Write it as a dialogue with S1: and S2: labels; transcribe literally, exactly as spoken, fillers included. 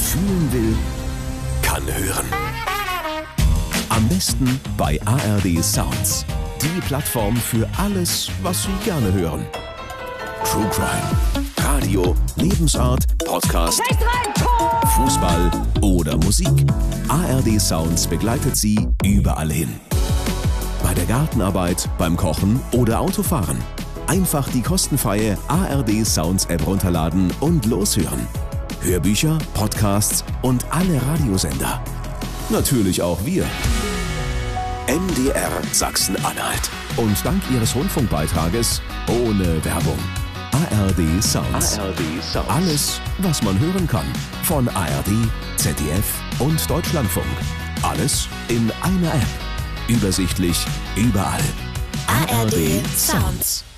S1: fühlen will, kann hören. Am besten bei A R D Sounds. Die Plattform für alles, was Sie gerne hören. True Crime, Radio, Lebensart, Podcast, Fußball oder Musik. A R D Sounds begleitet Sie überall hin. Bei der Gartenarbeit, beim Kochen oder Autofahren. Einfach die kostenfreie A R D Sounds App runterladen und loshören. Hörbücher, Podcasts und alle Radiosender. Natürlich auch wir. M D R Sachsen-Anhalt. Und dank Ihres Rundfunkbeitrages ohne Werbung. A R D Sounds. A R D Sounds. Alles, was man hören kann. Von A R D, Z D F und Deutschlandfunk. Alles in einer App. Übersichtlich überall.
S2: A R D Sounds.